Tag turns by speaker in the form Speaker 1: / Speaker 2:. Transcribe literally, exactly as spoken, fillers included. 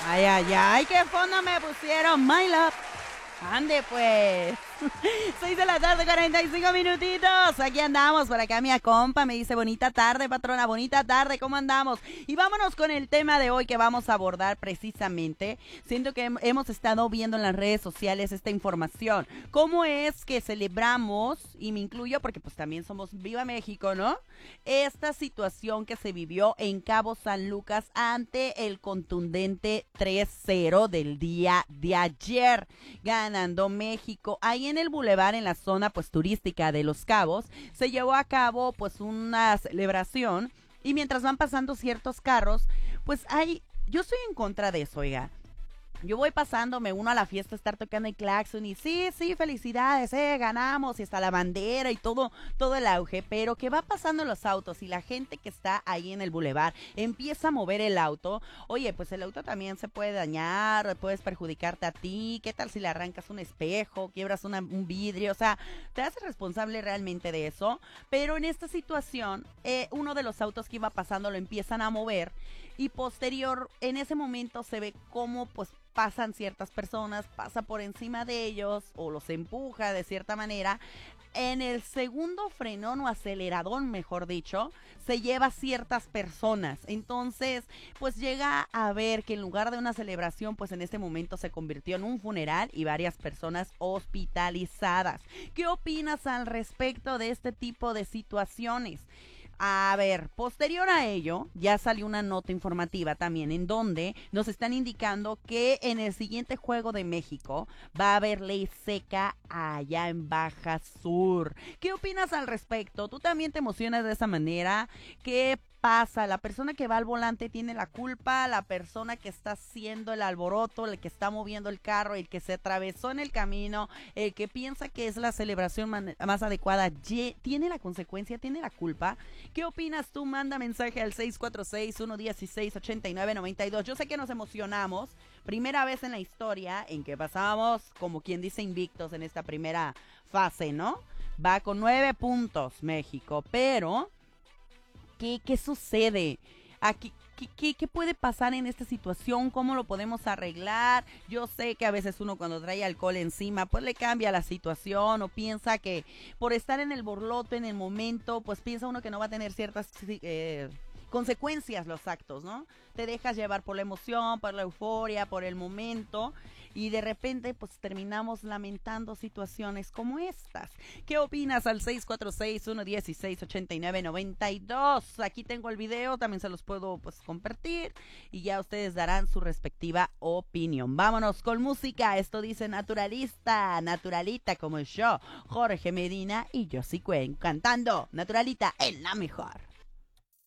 Speaker 1: Ay, ay, ay, qué fondo me pusieron, my love. Ande pues. Seis de la tarde, cuarenta y cinco minutitos. Aquí andamos, por acá mi compa me dice bonita tarde, patrona, bonita tarde, ¿cómo andamos? Y vámonos con el tema de hoy que vamos a abordar precisamente. Siento que hemos estado viendo en las redes sociales esta información. ¿Cómo es que celebramos, y me incluyo porque pues también somos Viva México, ¿no? Esta situación que se vivió en Cabo San Lucas ante el contundente tres cero del día de ayer, ganando México. Ahí en el bulevar, en la zona pues turística de Los Cabos, se llevó a cabo pues una celebración y mientras van pasando ciertos carros, pues hay, yo estoy en contra de eso, oiga. Yo voy pasando, me uno a la fiesta, estar tocando el claxon y sí, sí, felicidades, eh, ganamos y hasta la bandera y todo, todo el auge, pero que va pasando los autos y la gente que está ahí en el bulevar empieza a mover el auto, oye, pues el auto también se puede dañar, puedes perjudicarte a ti, ¿qué tal si le arrancas un espejo, quiebras una, un vidrio? O sea, te haces responsable realmente de eso, pero en esta situación, eh, uno de los autos que iba pasando lo empiezan a mover y posterior, en ese momento se ve cómo pues pasan ciertas personas, pasa por encima de ellos o los empuja de cierta manera. En el segundo frenón o aceleradón, mejor dicho, se lleva ciertas personas. Entonces, pues llega a ver que en lugar de una celebración, pues en este momento se convirtió en un funeral y varias personas hospitalizadas. ¿Qué opinas al respecto de este tipo de situaciones? A ver, posterior a ello, ya salió una nota informativa también en donde nos están indicando que en el siguiente Juego de México va a haber ley seca allá en Baja Sur. ¿Qué opinas al respecto? ¿Tú también te emocionas de esa manera? ¿Qué pasa? ¿La persona que va al volante tiene la culpa? ¿La persona que está haciendo el alboroto, el que está moviendo el carro, el que se atravesó en el camino, el que piensa que es la celebración man- más adecuada, tiene la consecuencia, tiene la culpa? ¿Qué opinas tú? Manda mensaje al seis cuatro seis, uno uno seis, ocho nueve nueve dos. Yo sé que nos emocionamos. Primera vez en la historia en que pasamos, como quien dice, invictos en esta primera fase, ¿no? Va con nueve puntos México, pero ¿qué, qué sucede? Aquí, ¿qué, qué, ¿Qué puede pasar en esta situación? ¿Cómo lo podemos arreglar? Yo sé que a veces uno cuando trae alcohol encima, pues le cambia la situación o piensa que por estar en el borloto, en el momento, pues piensa uno que no va a tener ciertas eh, consecuencias los actos, ¿no? Te dejas llevar por la emoción, por la euforia, por el momento y de repente pues terminamos lamentando situaciones como estas. ¿Qué opinas al seis cuatro seis, uno uno seis, ocho nueve nueve dos? Aquí tengo el video, también se los puedo pues compartir y ya ustedes darán su respectiva opinión. Vámonos con música, esto dice Naturalista, Naturalita como yo, Jorge Medina y Josie Cuen cantando Naturalita en la mejor.